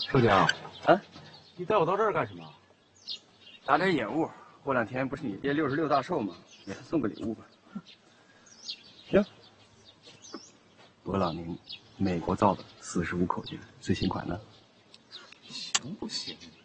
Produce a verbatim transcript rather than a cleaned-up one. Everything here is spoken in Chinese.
周江， 啊， 你带我到这儿干什么？ 打点眼物。过两天不是你爹六十六大寿吗？也是送个礼物吧。行。博朗宁，美国造的四十五口径最新款的。 行不行？